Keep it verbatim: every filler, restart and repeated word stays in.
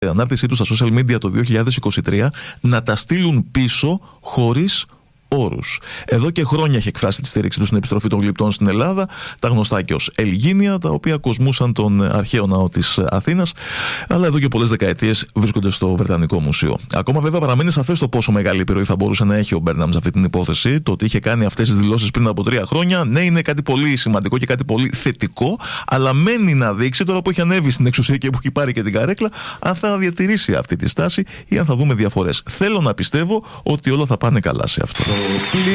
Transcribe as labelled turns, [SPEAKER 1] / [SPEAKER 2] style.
[SPEAKER 1] ανάρτησή του στα social media το δύο χιλιάδες είκοσι τρία να τα στείλουν πίσω χωρίς όρους. Εδώ και χρόνια έχει εκφράσει τη στήριξη του στην επιστροφή των γλυπτών στην Ελλάδα, τα γνωστά και ως Ελγίνια, τα οποία κοσμούσαν τον αρχαίο ναό της Αθήνας, αλλά εδώ και πολλές δεκαετίες βρίσκονται στο Βρετανικό Μουσείο. Ακόμα βέβαια παραμένει σαφές το πόσο μεγάλη επιρροή θα μπορούσε να έχει ο Μπέρναμ σε αυτή την υπόθεση. Το ότι είχε κάνει αυτές τις δηλώσεις πριν από τρία χρόνια, ναι, είναι κάτι πολύ σημαντικό και κάτι πολύ θετικό, αλλά μένει να δείξει τώρα που έχει ανέβει στην εξουσία και που έχει πάρει και την καρέκλα, αν θα διατηρήσει αυτή τη στάση ή αν θα δούμε διαφορές. Θέλω να πιστεύω ότι όλα θα πάνε καλά σε αυτό.